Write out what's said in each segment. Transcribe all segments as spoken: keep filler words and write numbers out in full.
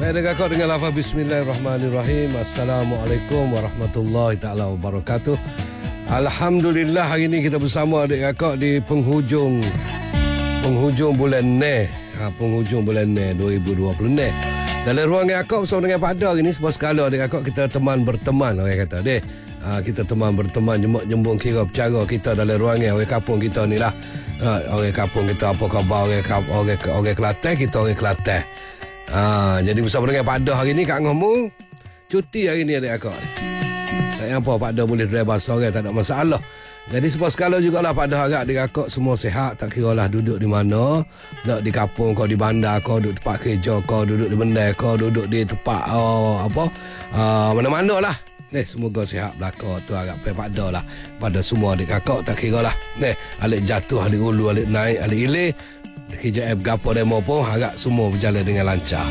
Baik, dengar dengan lafaz bismillahirrahmanirrahim. Assalamualaikum warahmatullahi taala wabarakatuh. Alhamdulillah, hari ini kita bersama adik kakak di penghujung penghujung bulan Mei. Ha, penghujung bulan Mei dua ribu dua puluh ni. Dalam ruangan kakak bersama dengan Pak Dar hari ini sebuah skala adik kakak kita teman berteman orang kata deh. Ha, kita teman berteman jembuk jembung kira bercara kita dalam ruangan orang kampung kita ni lah. Ha, orang kampung kita apa khabar orang orang orang Kelantan, kita orang Kelantan. Ha, jadi bersama dengan Pak Dar hari ni Kak Ngomu cuti hari ni adik kakak. Tak yang apa, Pak Dar boleh drive bas orang, tak ada masalah. Jadi sebuah skala jugalah Pak Dar agak adik kakak semua sihat, tak kira lah duduk di mana, duduk di kampung kau, di bandar kau, duduk tempat kerja kau, duduk di benda kau, duduk di tempat oh, apa uh, mana-mana lah. Eh, semoga sihat belaka tu agak Pak Dar lah pada semua adik kakak, tak kira lah. Eh, alik jatuh, alik ulu, alik naik, alik ilih, kerja F gapo demo pun agak semua berjalan dengan lancar.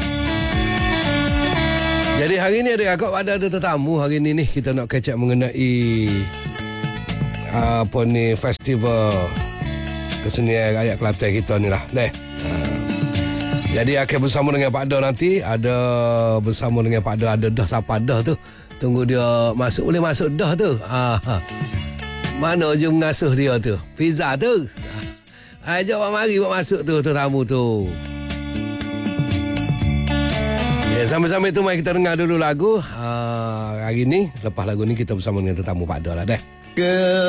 Jadi hari ni ada agak ada ada tetamu hari ni ni kita nak kecek mengenai apa ni festival kesenian rakyat Kelantan kita ni lah. Deh. Jadi akan bersama dengan Pak Dar nanti, ada bersama dengan Pak Dar ada dah siapa dah tu. Tunggu dia masuk, boleh masuk dah tu. Ha, ha. Mana je mengasuh dia tu? Pizza tu. Ajak awak mari buat masuk tu tetamu tu. Ya, sambil-sambil tu mari kita dengar dulu lagu. Ha, hari ni lepas lagu ni kita bersama dengan tetamu Pak Dar lah deh. Ke